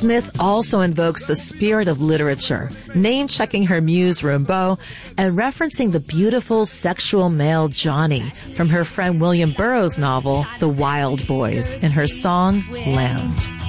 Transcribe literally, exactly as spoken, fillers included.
Smith also invokes the spirit of literature, name-checking her muse Rimbaud and referencing the beautiful sexual male Johnny from her friend William Burroughs' novel, The Wild Boys, in her song, Land.